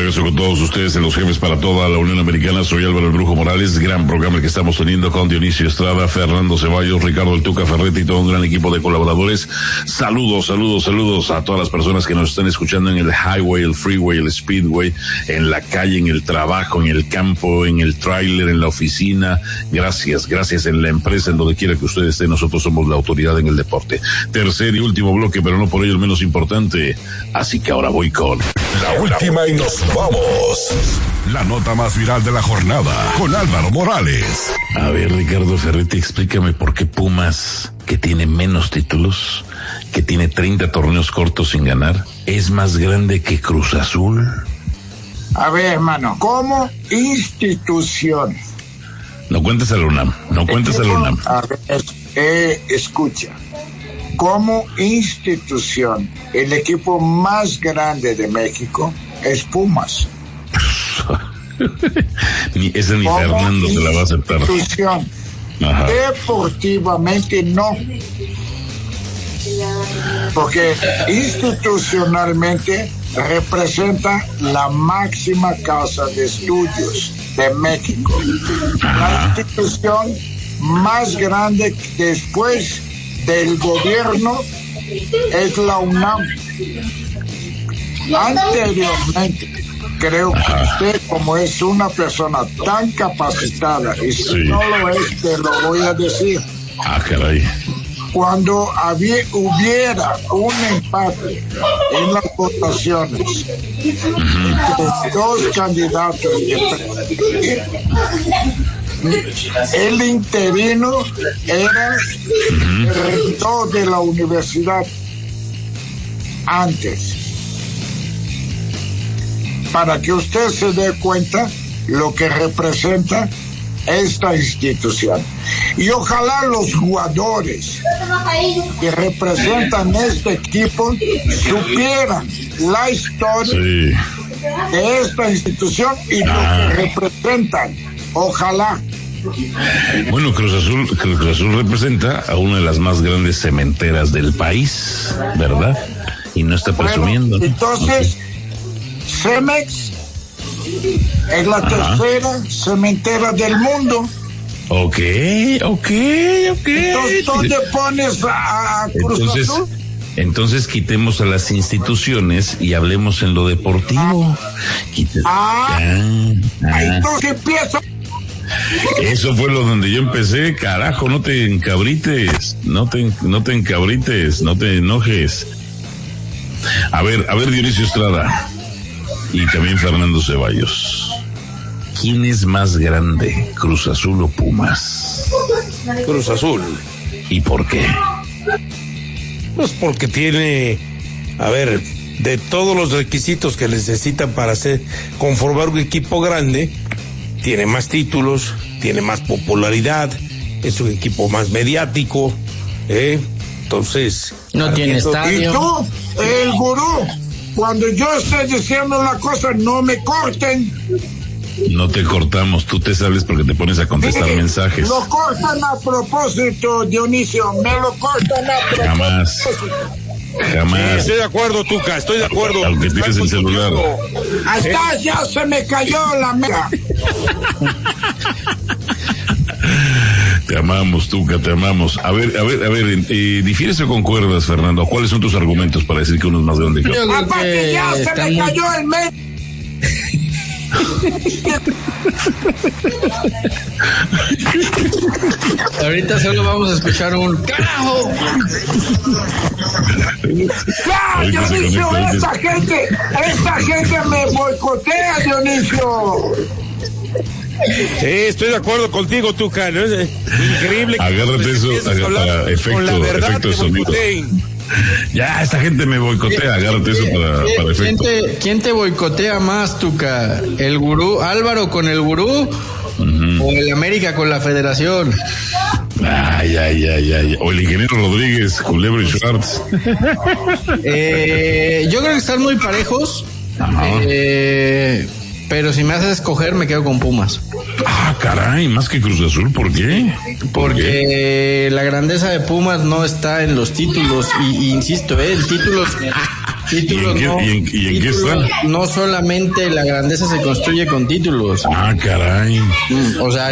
regreso con todos ustedes en Los Jefes para toda la Unión Americana. Soy Álvaro el Brujo Morales. Gran programa que estamos teniendo con Dionisio Estrada, Fernando Ceballos, Ricardo el Tuca Ferretti y todo un gran equipo de colaboradores. Saludos a todas las personas que nos están escuchando en el highway, el freeway, el speedway, en la calle, en el trabajo, en el campo, en el tráiler, en la oficina. Gracias en la empresa, en donde quiera que ustedes estén. Nosotros somos la autoridad en el deporte. Tercer y último bloque, pero no por ello el menos importante. Así que ahora voy con la última y nos vamos. La nota más viral de la jornada con Álvaro Morales. A ver, Ricardo Ferretti, explícame por qué Pumas, que tiene menos títulos, que tiene 30 torneos cortos sin ganar, es más grande que Cruz Azul. A ver, hermano, como institución. No cuentes al UNAM, A ver, escucha. Como institución, el equipo más grande de México es Pumas. Ni Fernando se la va a aceptar. Institución. Deportivamente no. Porque institucionalmente representa la máxima casa de estudios de México. La institución más grande después del gobierno es la UNAM. Anteriormente, creo que usted, como es una persona tan capacitada, y si no lo es, te lo voy a decir. Caray. Cuando hubiera un empate en las votaciones entre dos candidatos, el interino era el rector de la universidad antes, para que usted se dé cuenta lo que representa esta institución. Y ojalá los jugadores que representan este equipo supieran la historia de esta institución y lo que representan. Ojalá. Bueno, Cruz Azul representa a una de las más grandes cementeras del país, ¿verdad? Y no está presumiendo. Bueno, entonces, Cemex es la tercera cementera del mundo. Ok. Entonces, ¿dónde pones a Cruz Azul? Entonces quitemos a las instituciones y hablemos en lo deportivo. Entonces empieza. Eso fue lo donde yo empecé, carajo, no te encabrites, no te enojes. A ver, Dionisio Estrada y también Fernando Ceballos. ¿Quién es más grande, Cruz Azul o Pumas? Cruz Azul. ¿Y por qué? Pues porque tiene, de todos los requisitos que necesitan para conformar un equipo grande, tiene más títulos, tiene más popularidad, es un equipo más mediático, entonces... No tiene estadio. Y tú, el gurú, cuando yo esté diciendo la cosa, no me corten. No te cortamos, tú te sabes porque te pones a contestar mensajes. Lo cortan a propósito, Dionisio, me lo cortan a propósito. Jamás. Sí, estoy de acuerdo, Tuca, estoy de acuerdo. Aunque tienes el celular. Hasta ya se me cayó la mega. Te amamos, Tuca, te amamos. A ver, ¿difieres o concuerdas, Fernando? ¿Cuáles son tus argumentos para decir que uno es más grande que otro? Aparte ya se me cayó el mes. Ahorita solo vamos a escuchar un ¡carajo! ¡Ya, Dionisio! ¡Esta gente me boicotea, Dionisio! Sí, estoy de acuerdo contigo, Tuca, ¿no? Es increíble. Agárrate eso para efecto de sonido. Ya, esta gente me boicotea, agárrate eso para efecto. ¿Quién te boicotea más, Tuca? ¿El gurú, Álvaro con el gurú? ¿O el América con la Federación? Ay. O el ingeniero Rodríguez, Culebro y Schwartz. Yo creo que están muy parejos. Pero si me haces escoger, me quedo con Pumas. Caray, más que Cruz Azul, ¿por qué? Porque la grandeza de Pumas no está en los títulos, y insisto, en títulos Títulos ¿Y en qué está? No solamente la grandeza se construye con títulos. Ah, caray. O sea,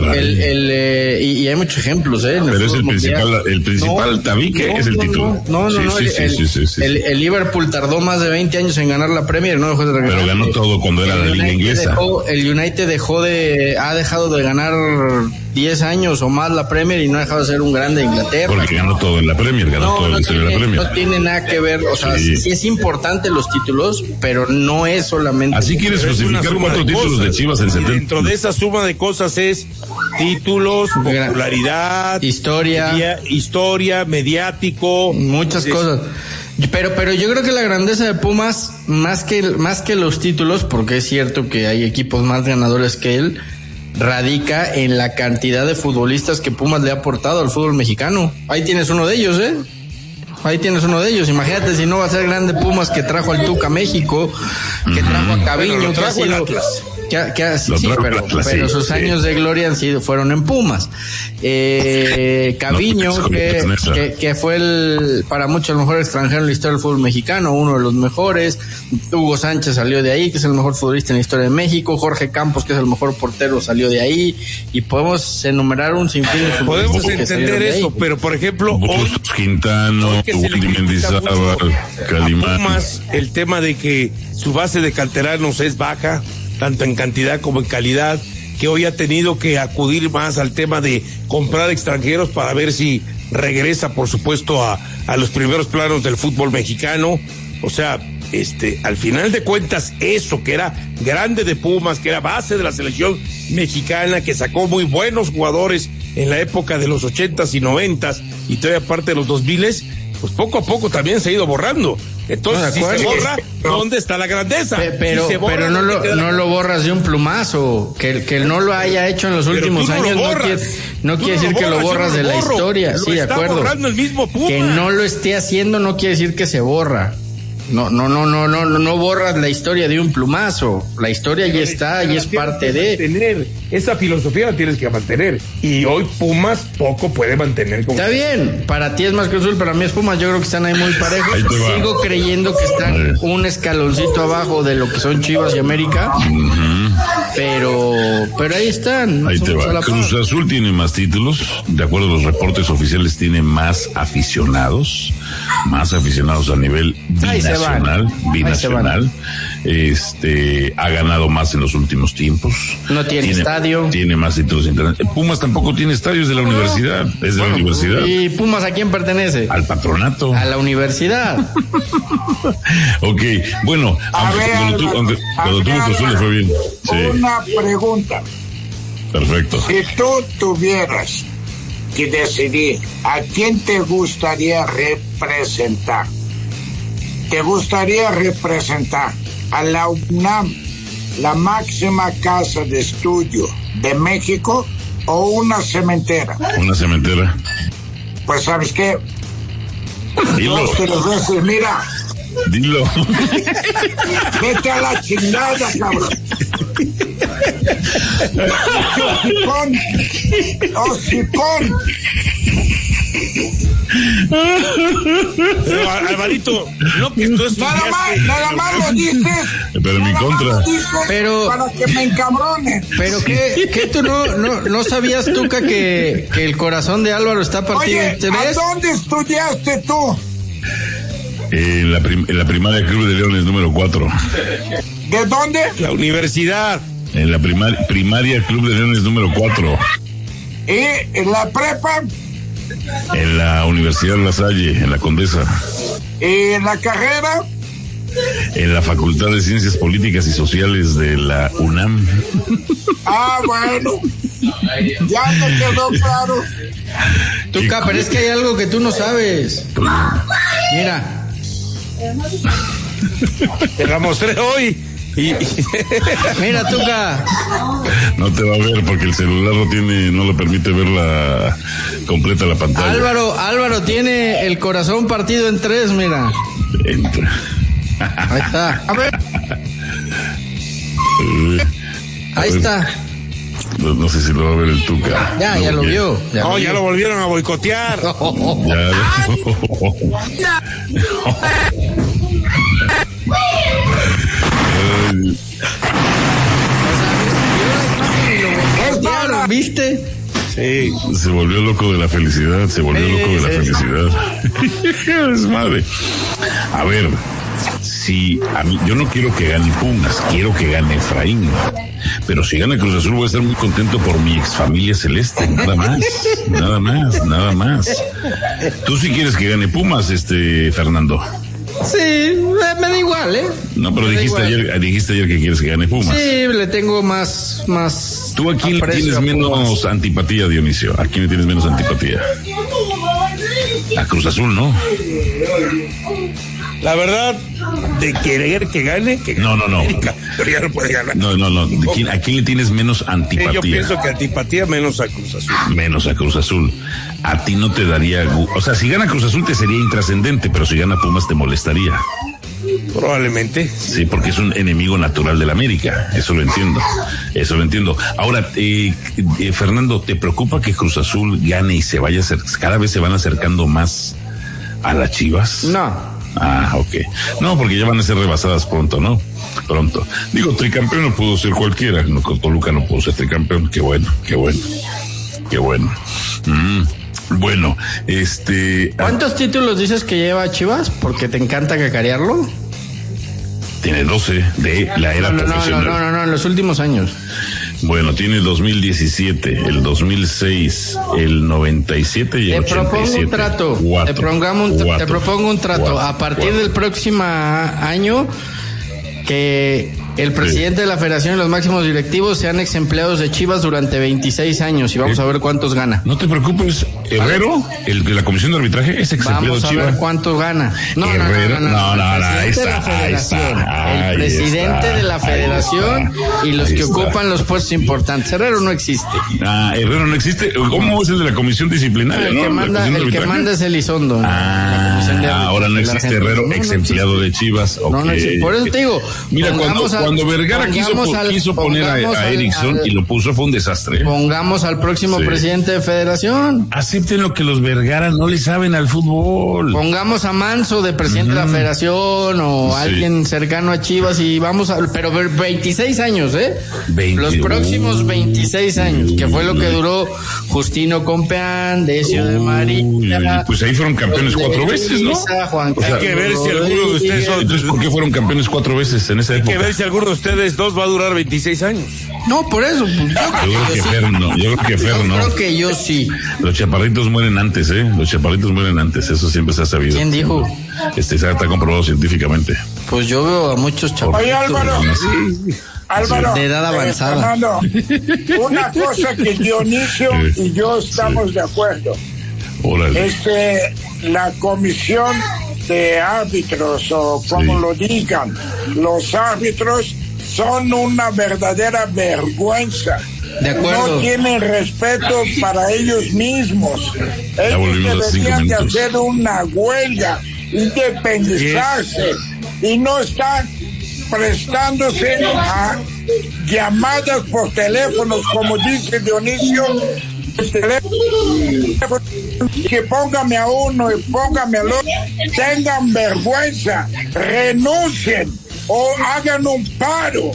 y hay muchos ejemplos, Pero es el principal tabique es el título. No. El Liverpool tardó más de 20 años en ganar la Premier, no dejó de ganar. Pero ganó todo cuando era la liga inglesa. El United ha dejado de ganar 10 años o más la Premier y no ha dejado de ser un grande de Inglaterra. Porque ganó todo en la Premier, todo la historia de la Premier. No tiene nada que ver, o sea, sí es importante los títulos, pero no es solamente... Así quieres justificar 4 títulos de Chivas en 70. Dentro de esa suma de cosas es títulos, popularidad, historia, mediático, muchas cosas. Pero yo creo que la grandeza de Pumas, más que los títulos, porque es cierto que hay equipos más ganadores que él, radica en la cantidad de futbolistas que Pumas le ha aportado al fútbol mexicano. Ahí tienes uno de ellos, Imagínate si no va a ser grande Pumas, que trajo al Tuca a México, que trajo a Caviño, que ha sido... pero sus años de gloria fueron en Pumas. Caviño, que fue para muchos el mejor extranjero en la historia del fútbol mexicano, uno de los mejores. Hugo Sánchez salió de ahí, que es el mejor futbolista en la historia de México. Jorge Campos, que es el mejor portero, salió de ahí. Y podemos enumerar un sinfín de futbolistas. Podemos entender eso, pero por ejemplo, Bustos, Quintano, Wendy Mendizábal, Calimán. Pumas, el tema de que su base de canteranos es baja, tanto en cantidad como en calidad, que hoy ha tenido que acudir más al tema de comprar extranjeros para ver si regresa, por supuesto, a los primeros planos del fútbol mexicano. O sea, al final de cuentas, eso que era grande de Pumas, que era base de la selección mexicana, que sacó muy buenos jugadores en la época de los 80s y 90s y todavía parte de los 2000s, pues poco a poco también se ha ido borrando. Entonces, si se borra, ¿dónde está la grandeza? Pero no lo borras de un plumazo. Que él no lo haya hecho en los últimos años no quiere decir que lo borras de la historia. Sí, de acuerdo. Borrando el mismo Puma. Que no lo esté haciendo no quiere decir que se borra. No borras la historia de un plumazo. La historia ya está y es parte de... Esa filosofía la tienes que mantener. Y hoy Pumas poco puede mantener. Está bien, para ti es más Cruz Azul, para mí es Pumas. Yo creo que están ahí muy parejos. Sigo creyendo que están un escaloncito abajo de lo que son Chivas y América. Pero ahí están. Ahí te va. Cruz Azul tiene más títulos. De acuerdo a los reportes oficiales, tiene más aficionados a nivel binacional. Ha ganado más en los últimos tiempos. No tiene estadio. Tiene más títulos internacionales. Pumas tampoco tiene estadios de la universidad. Es de la universidad. ¿Y Pumas a quién pertenece? Al patronato. A la universidad. Ok, bueno, cuando tuvo Cruz Azul le fue bien. Sí. Una pregunta. Perfecto. Si tú tuvieras que decidir a quién te gustaría representar, ¿te gustaría representar a la UNAM, la máxima casa de estudio de México, o una cementera? Una cementera. Pues, ¿sabes qué? Dilo. 2 3 veces, mira. Dilo. Vete a la chingada, cabrón. Hocicón. Pero, Alvarito, no que tú nada más lo dices. Pero en mi contra. Pero para que me encabrone. Pero que tú no sabías, Tuca, que el corazón de Álvaro está partido en 3. ¿A dónde estudiaste tú? En la primaria Club de Leones número 4. ¿De dónde? La universidad. En la primaria Club de Leones número 4. ¿Y en la prepa? En la Universidad La Salle, en la Condesa. ¿Y en la carrera? En la Facultad de Ciencias Políticas y Sociales de la UNAM. Ah, bueno. Ya me quedó claro. Tuca, pero es que hay algo que tú no sabes. Mira. Te la mostré hoy. Mira, Tuca. No te va a ver porque el celular no le permite ver completa la pantalla. Álvaro tiene el corazón partido en 3, mira. Ahí está. A ver. Ahí está. No sé si lo va a ver el Tuca. Ya lo vio. Ya lo volvieron a boicotear. ¿Viste? Sí. Se volvió loco de la felicidad, felicidad. Es madre. A ver, si a mí, yo no quiero que gane Pumas, quiero que gane Efraín. Pero si gana Cruz Azul voy a estar muy contento por mi exfamilia celeste, nada más. Tú sí quieres que gane Pumas, Fernando. Sí, me da igual, ¿eh? No, pero dijiste ayer que quieres que gane Pumas. Sí, le tengo más. ¿Tú a quién le tienes menos antipatía, Dionisio? ¿A quién le tienes menos antipatía? A Cruz Azul, ¿no? La verdad, de querer que gane, que no. América, pero ya no puede ganar. No. ¿A quién le tienes menos antipatía? Yo pienso que antipatía menos a Cruz Azul. Menos a Cruz Azul. A ti no te daría... O sea, si gana Cruz Azul te sería intrascendente, pero si gana Pumas te molestaría. Probablemente. Sí, porque es un enemigo natural del América. Eso lo entiendo. Ahora, Fernando, ¿te preocupa que Cruz Azul gane y se vaya cada vez se van acercando más a las Chivas? No. Ok. No, porque ya van a ser rebasadas pronto, ¿no? Pronto. Digo, tricampeón no pudo ser cualquiera. No, con Toluca no pudo ser tricampeón. Qué bueno. Bueno, ¿Cuántos títulos dices que lleva Chivas? Porque te encanta cacarearlo. Tiene 12 de la era profesional. No, en los últimos años. Bueno, tiene el 2017, el 2006, el 97 y el 87. Te propongo un trato. A partir del próximo año, que el presidente de la federación y los máximos directivos sean ex empleados de Chivas durante 26 años y vamos a ver cuántos gana. No te preocupes, Herrero, el de la comisión de arbitraje, es ex empleado de Chivas. Vamos a ver cuánto gana. Herrero, el presidente de la federación y los que ocupan los puestos importantes. Herrero no existe. Herrero no existe. ¿Cómo es el de la comisión disciplinaria? El que manda es Elizondo. Ahora no existe Herrero, ex empleado de Chivas. Okay. Por eso te digo, mira, cuando Vergara quiso poner a Erickson y lo puso, fue un desastre. Pongamos al próximo presidente de federación. Acepten lo que los Vergara no le saben al fútbol. Pongamos a Manso de presidente de la federación o alguien cercano a Chivas y pero 26 años, los próximos 26 años, que fue lo que duró Justino Compeán, Decio de María. Pues ahí fueron campeones 4 veces, ¿no? Hay que ver si alguno de ustedes entonces, ¿por qué fueron campeones 4 veces en esa época? Hay que ver si alguno de ustedes dos va a durar 26 años. No, por eso. Yo creo que Fer no. Yo creo que yo sí. Los chaparritos mueren antes, eso siempre se ha sabido. ¿Quién dijo? Está comprobado científicamente. Pues yo veo a muchos chaparritos. Oye, Álvaro, de edad avanzada. Fernando, una cosa que Dionisio y yo estamos de acuerdo. Órale. La comisión de árbitros, o como lo digan, los árbitros son una verdadera vergüenza. De acuerdo. No tienen respeto para ellos mismos. Ellos deberían de hacer una huelga, independizarse, y no están prestándose a llamadas por teléfonos, como dice Dionisio. Que póngame a uno y póngame al otro. Tengan vergüenza, renuncien o hagan un paro.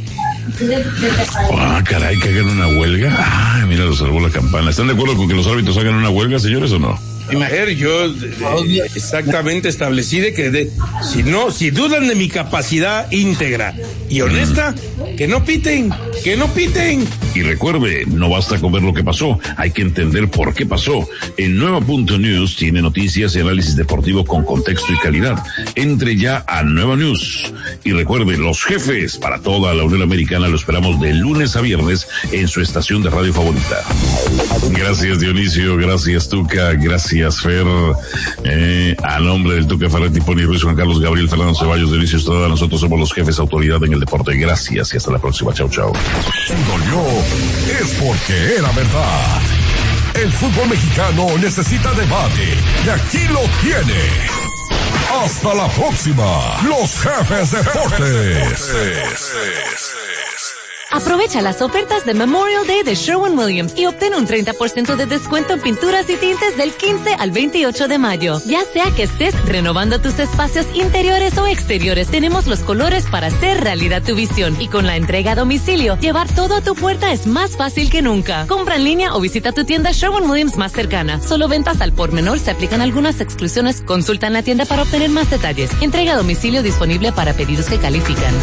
Caray, que hagan una huelga. Mira, lo salvó la campana. ¿Están de acuerdo con que los árbitros hagan una huelga, señores, o no? Yo exactamente establecí de que si dudan de mi capacidad íntegra y honesta, que no piten. Y recuerde, no basta con ver lo que pasó, hay que entender por qué pasó. En Nueva.News tiene noticias y análisis deportivo con contexto y calidad. Entre ya a Nueva News. Y recuerde, los jefes para toda la Unión Americana lo esperamos de lunes a viernes en su estación de radio favorita. Gracias, Dionisio, gracias, Tuca, gracias, Fer. A nombre del Tuca Ferretti, Pony Ruiz, Juan Carlos Gabriel, Fernando Ceballos, Dionisio Estrada, nosotros somos los jefes autoridad en el deporte. Gracias y hasta la próxima. Chau. Si dolió, es porque era verdad. El fútbol mexicano necesita debate y aquí lo tiene. Hasta la próxima, los jefes deportes. Aprovecha las ofertas de Memorial Day de Sherwin-Williams y obtén un 30% de descuento en pinturas y tintes del 15 al 28 de mayo. Ya sea que estés renovando tus espacios interiores o exteriores, tenemos los colores para hacer realidad tu visión. Y con la entrega a domicilio, llevar todo a tu puerta es más fácil que nunca. Compra en línea o visita tu tienda Sherwin-Williams más cercana. Solo ventas al por menor, se aplican algunas exclusiones. Consulta en la tienda para obtener más detalles. Entrega a domicilio disponible para pedidos que califican.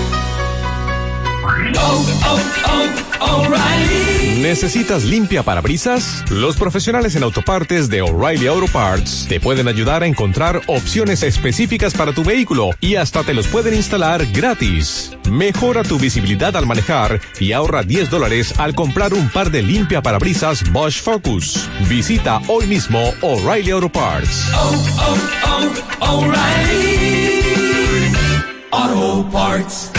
O'Reilly. ¿Necesitas limpia parabrisas? Los profesionales en autopartes de O'Reilly Auto Parts te pueden ayudar a encontrar opciones específicas para tu vehículo y hasta te los pueden instalar gratis. Mejora tu visibilidad al manejar y ahorra $10 al comprar un par de limpia parabrisas Bosch Focus. Visita hoy mismo O'Reilly Auto Parts. O'Reilly Auto Parts.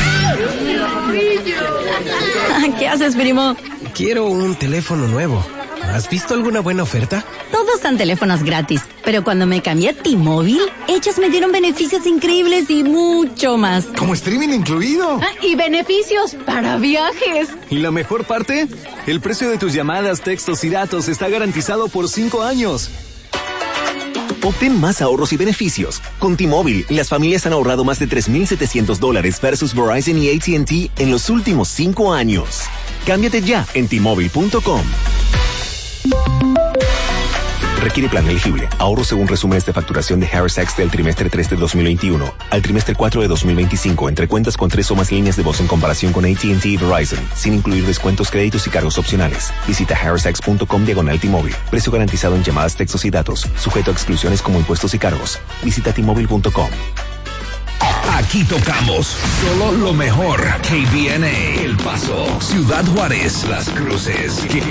¿Qué haces, primo? Quiero un teléfono nuevo. ¿Has visto alguna buena oferta? Todos dan teléfonos gratis, pero cuando me cambié a T-Mobile, ellos me dieron beneficios increíbles y mucho más. ¿Como streaming incluido? Y beneficios para viajes. ¿Y la mejor parte? El precio de tus llamadas, textos y datos está garantizado por 5 años. Obtén más ahorros y beneficios. Con T-Mobile, las familias han ahorrado más de $3,700 versus Verizon y AT&T en los últimos 5 años. Cámbiate ya en T-Mobile.com. Requiere plan elegible. Ahorro según resúmenes de facturación de Harris Sachs del trimestre 3 de 2021 al trimestre 4 de 2025 entre cuentas con 3 o más líneas de voz en comparación con AT&T y Verizon, sin incluir descuentos, créditos y cargos opcionales. Visita harrisax.com/T-Mobile. Precio garantizado en llamadas, textos y datos. Sujeto a exclusiones como impuestos y cargos. Visita T-Mobile.com. Aquí tocamos solo lo mejor. KBNA, El Paso, Ciudad Juárez, Las Cruces.